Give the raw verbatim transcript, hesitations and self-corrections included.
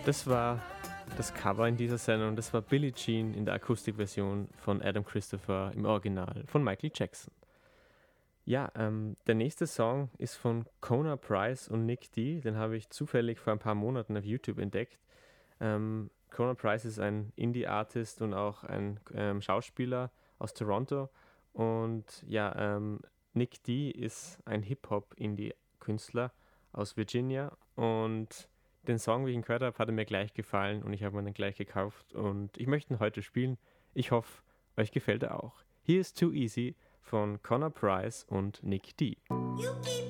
Das war das Cover in dieser Sendung. Das war Billie Jean in der Akustikversion von Adam Christopher im Original von Michael Jackson. Ja, ähm, der nächste Song ist von Kona Price und Nick D. Den habe ich zufällig vor ein paar Monaten auf YouTube entdeckt. Ähm, Kona Price ist ein Indie-Artist und auch ein ähm, Schauspieler aus Toronto. Und ja, ähm, Nick D ist ein Hip-Hop-Indie-Künstler aus Virginia. Und den Song, wie ich ihn gehört habe, hat er mir gleich gefallen und ich habe ihn dann gleich gekauft. Und ich möchte ihn heute spielen. Ich hoffe, euch gefällt er auch. Here is Too Easy von Connor Price und Nick D. You keep